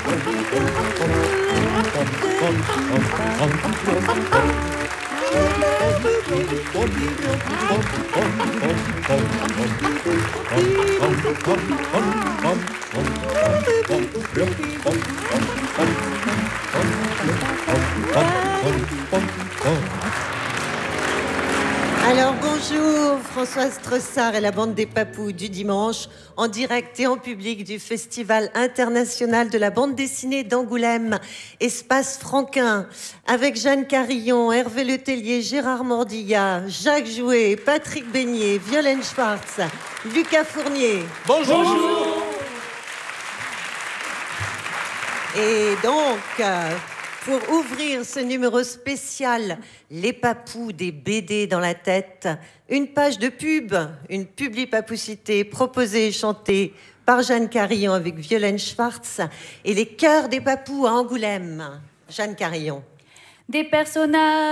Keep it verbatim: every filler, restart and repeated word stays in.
Alors bonjour, Françoise Tressard et la bande des Papous du dimanche, en direct et en public du Festival international de la bande dessinée d'Angoulême, Espace Franquin, avec Jeanne Carillon, Hervé Letellier, Gérard Mordillat, Jacques Jouet, Patrick Beignet, Violaine Schwartz, Lucas Fournier. Bonjour, bonjour. Et donc, euh, pour ouvrir ce numéro spécial, les papous des B D dans la tête, une page de pub, une publi-papoucité proposée et chantée par Jeanne Carillon avec Violaine Schwartz et les chœurs des papous à Angoulême. Jeanne Carillon. Des personnages